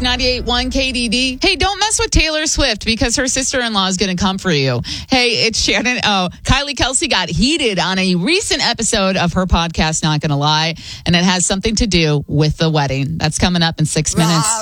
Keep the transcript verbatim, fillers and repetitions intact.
ninety-eight point one K D D. Hey, don't mess with Taylor Swift because her sister-in-law is going to come for you. Hey, it's Shannon. Oh, Kylie Kelsey got heated on a recent episode of her podcast, Not Gonna Lie, and it has something to do with the wedding. That's coming up in six minutes.